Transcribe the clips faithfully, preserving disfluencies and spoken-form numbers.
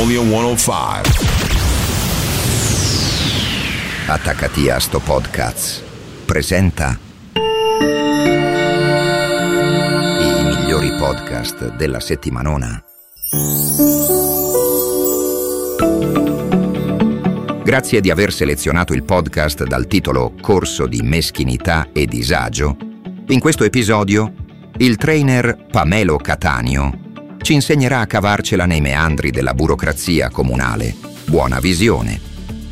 Magnolia centocinque. Attaccati a sto podcast presenta i migliori podcast della settimanona. Grazie di aver selezionato il podcast dal titolo Corso di meschinità e disagio. In questo episodio il trainer Pamelo Cattaneo ci insegnerà a cavarcela nei meandri della burocrazia comunale. Buona visione.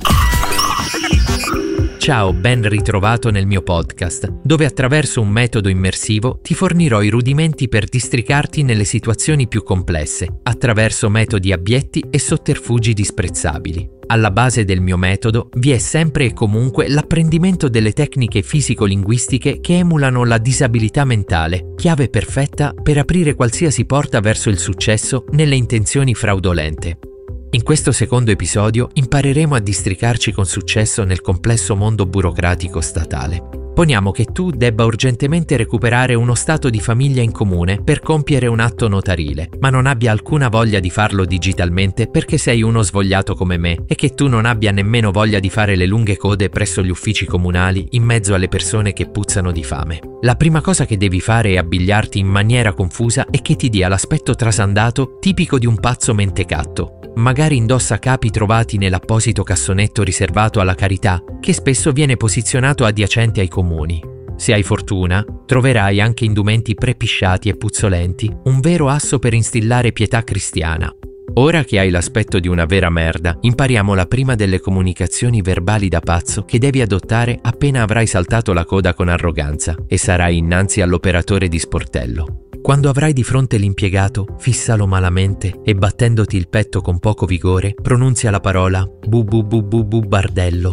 Ciao, ben ritrovato nel mio podcast, dove attraverso un metodo immersivo ti fornirò i rudimenti per districarti nelle situazioni più complesse, attraverso metodi abbietti e sotterfugi disprezzabili. Alla base del mio metodo vi è sempre e comunque l'apprendimento delle tecniche fisico-linguistiche che emulano la disabilità mentale, chiave perfetta per aprire qualsiasi porta verso il successo nelle intenzioni fraudolente. In questo secondo episodio impareremo a districarci con successo nel complesso mondo burocratico statale. Poniamo che tu debba urgentemente recuperare uno stato di famiglia in comune per compiere un atto notarile, ma non abbia alcuna voglia di farlo digitalmente perché sei uno svogliato come me e che tu non abbia nemmeno voglia di fare le lunghe code presso gli uffici comunali in mezzo alle persone che puzzano di fame. La prima cosa che devi fare è abbigliarti in maniera confusa e che ti dia l'aspetto trasandato tipico di un pazzo mentecatto. Magari indossa capi trovati nell'apposito cassonetto riservato alla carità, che spesso viene posizionato adiacente ai comuni. Se hai fortuna, troverai anche indumenti prepisciati e puzzolenti, un vero asso per instillare pietà cristiana. Ora che hai l'aspetto di una vera merda, impariamo la prima delle comunicazioni verbali da pazzo che devi adottare appena avrai saltato la coda con arroganza e sarai innanzi all'operatore di sportello. Quando avrai di fronte l'impiegato, fissalo malamente e battendoti il petto con poco vigore, pronunzia la parola bu bu bu bu bu bardello.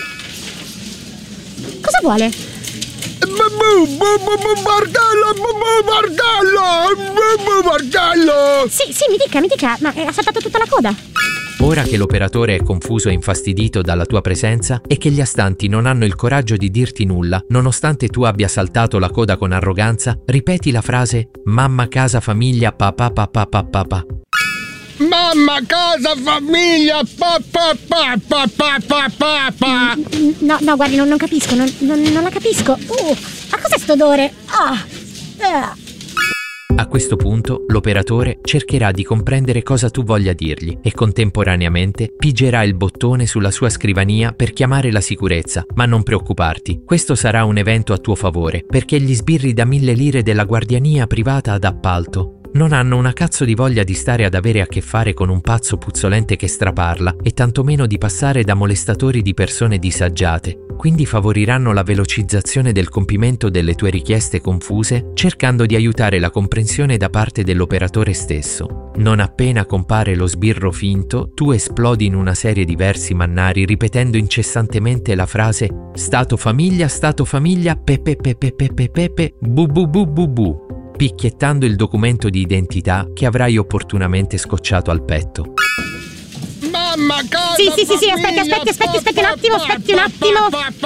Cosa vuole? Bu bu bu bu bu bardello, bu bu bardello, bu bu bardello. Sì, sì, mi dica, mi dica, ma ha saltato tutta la coda. Ora che l'operatore è confuso e infastidito dalla tua presenza e che gli astanti non hanno il coraggio di dirti nulla, nonostante tu abbia saltato la coda con arroganza, ripeti la frase mamma, casa, famiglia, papà, papà, papà, papà. Mamma, casa, famiglia, papà, papà, papà, papà. No, no, guardi, non, non capisco, non, non, non la capisco. Uh, ma cos'è sto odore? Ah, uh. A questo punto l'operatore cercherà di comprendere cosa tu voglia dirgli e contemporaneamente pigerà il bottone sulla sua scrivania per chiamare la sicurezza, ma non preoccuparti, questo sarà un evento a tuo favore perché gli sbirri da mille lire della guardiania privata ad appalto non hanno una cazzo di voglia di stare ad avere a che fare con un pazzo puzzolente che straparla e tantomeno di passare da molestatori di persone disagiate. Quindi favoriranno la velocizzazione del compimento delle tue richieste confuse, cercando di aiutare la comprensione da parte dell'operatore stesso. Non appena compare lo sbirro finto, tu esplodi in una serie di versi mannari ripetendo incessantemente la frase stato famiglia, stato famiglia, pepe pepe pepe pepe, bu bu bu bu bu, picchiettando il documento di identità che avrai opportunamente scocciato al petto. Mamma, casa, Sì, sì, sì, sì, aspetti, aspetti, aspetti, aspetti un attimo, aspetti un attimo.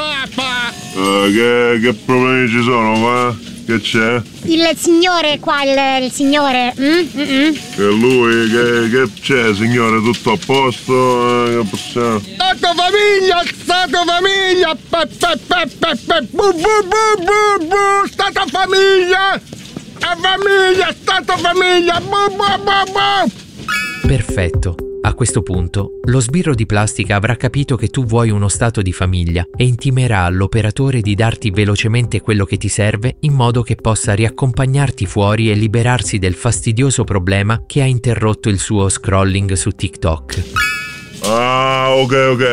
Uh, che, che problemi ci sono, va? Che c'è? Il signore qua, il, il signore. Mm, mm, mm. E lui, che, che c'è, signore? Tutto a posto? Eh, che possiamo... Stato famiglia, stato famiglia, pe, pe, pe, pe, pe, bu bu bu bu bu, stato famiglia, a famiglia, stato famiglia, bu bu bu bu. Perfetto. A questo punto, lo sbirro di plastica avrà capito che tu vuoi uno stato di famiglia e intimerà all'operatore di darti velocemente quello che ti serve in modo che possa riaccompagnarti fuori e liberarsi del fastidioso problema che ha interrotto il suo scrolling su TikTok. Ah, ok, ok.